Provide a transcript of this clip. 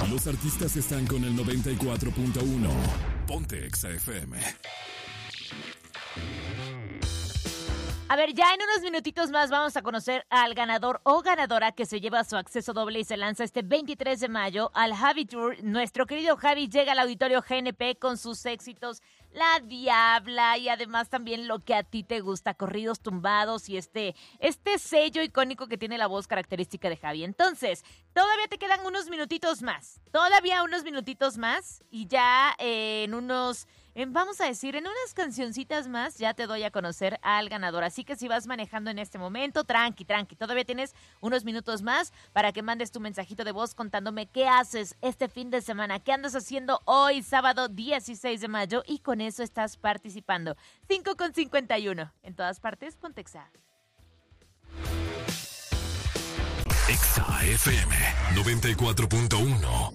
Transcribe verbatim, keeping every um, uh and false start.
Los artistas están con el noventa y cuatro punto uno. Ponte Exa F M. A ver, ya en unos minutitos más vamos a conocer al ganador o ganadora que se lleva su acceso doble y se lanza este veintitrés de mayo al Javi Tour. Nuestro querido Javi llega al auditorio G N P con sus éxitos La Diabla y además también lo que a ti te gusta, corridos tumbados y este, este sello icónico que tiene la voz característica de Javi. Entonces, todavía te quedan unos minutitos más, todavía unos minutitos más y ya eh, en unos... Vamos a decir, en unas cancioncitas más ya te doy a conocer al ganador. Así que si vas manejando en este momento, tranqui, tranqui. Todavía tienes unos minutos más para que mandes tu mensajito de voz contándome qué haces este fin de semana. ¿Qué andas haciendo hoy, sábado dieciséis de mayo? Y con eso estás participando. cinco con cincuenta y uno. En todas partes, ponte Exa. Exa F M noventa y cuatro punto uno.